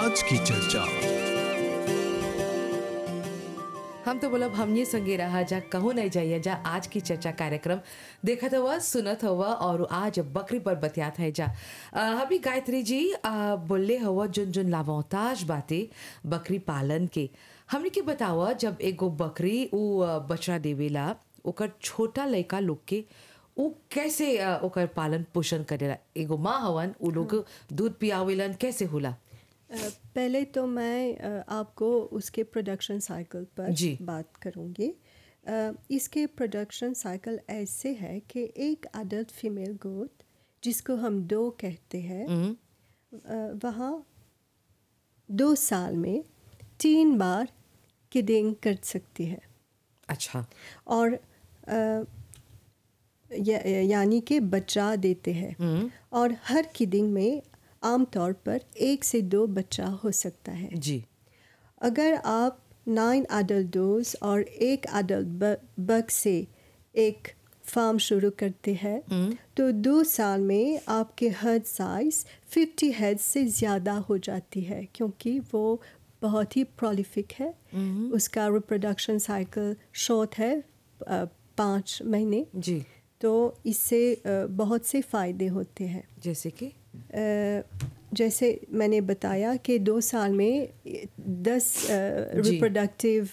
आज की चर्चा। हम तो बोलब हमने संगे रहा जा कहूँ नहीं जाइए जा आज की चर्चा कार्यक्रम देखत हुआ सुनत हुआ और आज बकरी पर बतियात है जा अभी गायत्री जी बोले हुआ जुन जुन लाभौताज बातें बकरी पालन के हमने के बतावा जब एगो बकरी बछड़ा देवेला ओकर छोटा लड़का लोग के उ कैसे ओकर पालन पोषण करेला एगो माँ हवन उ लोग दूध पियावेलन कैसे होला। पहले तो मैं आपको उसके प्रोडक्शन साइकिल पर जी। बात करूँगी। इसके प्रोडक्शन साइकिल ऐसे है कि एक अडल्ट फीमेल गोट जिसको हम दो कहते हैं वहाँ 2 साल में 3 बार किडिंग कर सकती है। अच्छा। और यानी कि बच्चा देते हैं और हर किडिंग में आमतौर पर 1 से 2 बच्चा हो सकता है। जी। अगर आप 9 अडल्ट डोज और 1 अडल्ट बग से एक फार्म शुरू करते हैं तो 2 साल में आपके हर्ड साइज 50 हेड से ज़्यादा हो जाती है क्योंकि वो बहुत ही प्रोलिफिक है। उसका रिप्रोडक्शन साइकिल शॉर्ट है 5 महीने। जी। तो इससे बहुत से फ़ायदे होते हैं जैसे कि जैसे मैंने बताया कि 2 साल में 10 रिप्रोडक्टिव